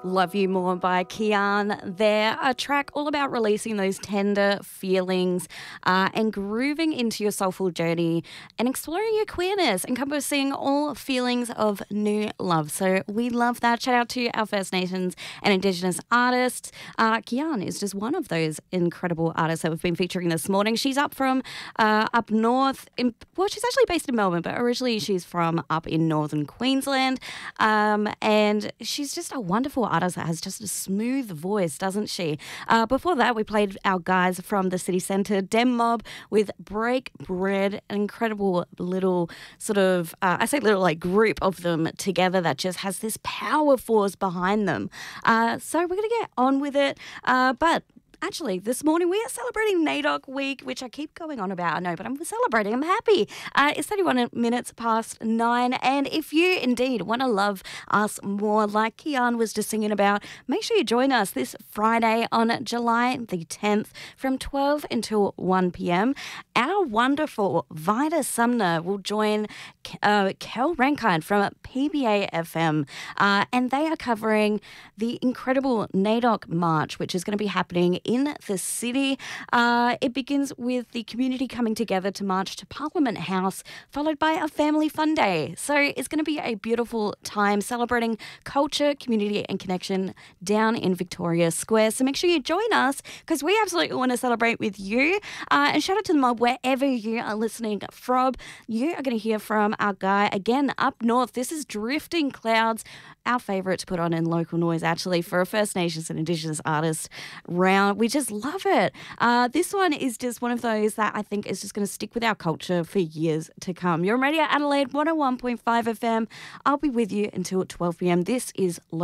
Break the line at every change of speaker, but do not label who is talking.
Love You More by Kian there. A track all about releasing those tender feelings and grooving into your soulful journey and exploring your queerness, encompassing all feelings of new love. So we love that. Shout out to our First Nations and Indigenous artists. Kian is just one of those incredible artists that we've been featuring this morning. She's up from up north. She's actually based in Melbourne, but originally she's from up in northern Queensland. And she's just a wonderful artist that has just a smooth voice, doesn't she? Before that, we played our guys from the city centre, Dem Mob, with Break Bread, an incredible little sort of, I say little like group of them together that just has this power force behind them. So we're going to get on with it. But actually, this morning we are celebrating NAIDOC Week, which I keep going on about, I know, but I'm celebrating. I'm happy. It's 31 minutes past 9, and if you indeed want to love us more, like Kian was just singing about, make sure you join us this Friday on July the 10th from 12 until 1 p.m. Our wonderful Vida Sumner will join Kel Rankine from PBA FM, and they are covering the incredible NAIDOC March, which is going to be happening in the city. It begins with the community coming together to march to Parliament House, followed by a family fun day. So it's going to be a beautiful time celebrating culture, community and connection down in Victoria Square. So make sure you join us because we absolutely want to celebrate with you. And shout out to the mob wherever you are listening from. You are going to hear from our guy again up north. This is Drifting Clouds, our favourite to put on in local noise actually for a First Nations and Indigenous artist round. We just love it. This one is just one of those that I think is just going to stick with our culture for years to come. You're on Radio Adelaide 101.5 FM. I'll be with you until 12 p.m. This is